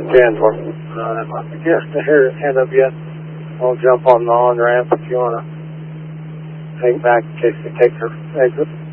Chandler. I guess to hear hand up yet. I'll jump on the on-ramp if you want to hang back in case they take their exit.